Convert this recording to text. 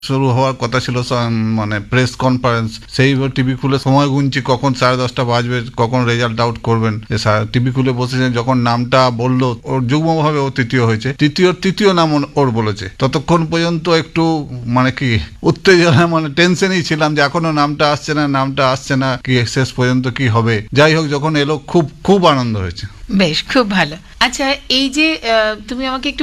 শুরু হওয়ার কথা ছিল মানে প্রেস কনফারেন্স, সেই টিভি খুলে সময় গুনছি কখন 10:30 বাজবে, কখন রেজাল্ট আউট করবেন। টিভি খুলে বসেছেন, যখন নামটা বললো ওর যুগ্মভাবে ও তৃতীয় হয়েছে, তৃতীয় নাম ওর বলেছে, ততক্ষণ পর্যন্ত একটু মানে কি উত্তেজনা, মানে টেনশনই ছিলাম যে এখনো নামটা আসছে না, কি শেষ পর্যন্ত কি হবে। যাই হোক, যখন এলো খুব খুব আনন্দ হয়েছে। বেশ, খুব ভালো। আচ্ছা, এই যে তুমি আমাকে একটু